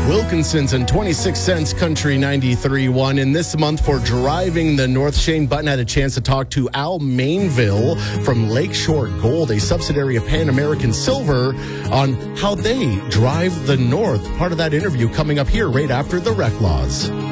Wilkinson's and 26 Cents Country 93.1. And this month for Driving the North, Shane Button had a chance to talk to Al Mainville from Lakeshore Gold, a subsidiary of Pan American Silver, on how they drive the North. Part of that interview coming up here right after the Rec Laws.